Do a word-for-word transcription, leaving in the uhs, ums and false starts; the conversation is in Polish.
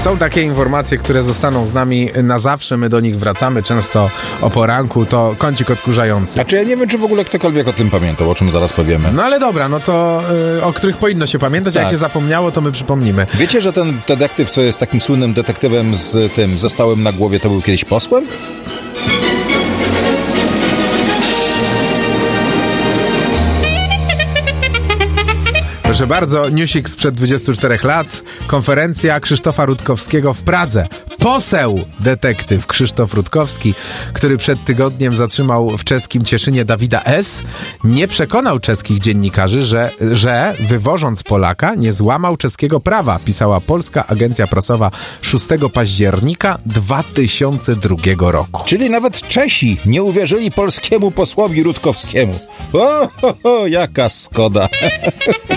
są takie informacje, które zostaną z nami na zawsze, my do nich wracamy często o poranku, to kącik odkurzający. Znaczy ja nie wiem, czy w ogóle ktokolwiek o tym pamiętał, o czym zaraz powiemy. No ale dobra, no to y, o których powinno się pamiętać, tak. Jak się zapomniało, to my przypomnimy. Wiecie, że ten detektyw, co jest takim słynnym detektywem z tym zestałem na głowie, to był kiedyś posłem? Proszę bardzo, newsik sprzed dwudziestu czterech lat. Konferencja Krzysztofa Rutkowskiego w Pradze. Poseł detektyw Krzysztof Rutkowski, który przed tygodniem zatrzymał w czeskim Cieszynie Dawida S., nie przekonał czeskich dziennikarzy, że, że wywożąc Polaka nie złamał czeskiego prawa, pisała polska agencja prasowa szóstego października dwa tysiące drugiego roku. Czyli nawet Czesi nie uwierzyli polskiemu posłowi Rutkowskiemu. O, ho, ho, jaka skoda.